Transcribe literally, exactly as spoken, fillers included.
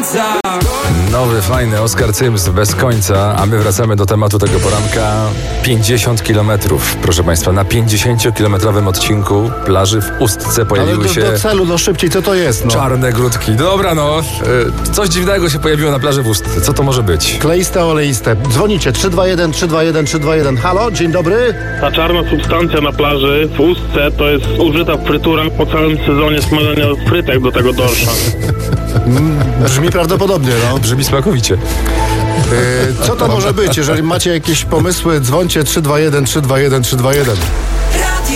końca. Nowy, fajny Oskar Cyms bez końca, a my wracamy do tematu tego poranka. pięćdziesiąt kilometrów, proszę Państwa, na pięćdziesięciokilometrowym odcinku plaży w Ustce pojawiły Ale do, się do celu, no szybciej, co to jest? No? czarne grudki. Dobra, no, y, coś dziwnego się pojawiło na plaży w Ustce. Co to może być? Kleiste, oleiste. Dzwonicie trzy dwa jeden, trzy dwa jeden, trzy dwa jeden. Halo, dzień dobry. Ta czarna substancja na plaży w Ustce to jest użyta w fryturach po całym sezonie smażenia frytek do tego dorsza. Brzmi prawdopodobnie, no. Brzmi smakowicie. Yy, co to może być? Jeżeli macie jakieś pomysły, dzwońcie trzy dwa jeden, trzy dwa jeden, trzy dwa jeden.